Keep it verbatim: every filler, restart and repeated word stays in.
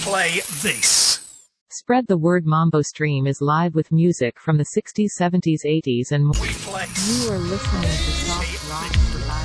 play this. Spread the Word Mambo Stream is live with music from the sixties, seventies, eighties and more. We play You are listening to Soft Rock Live.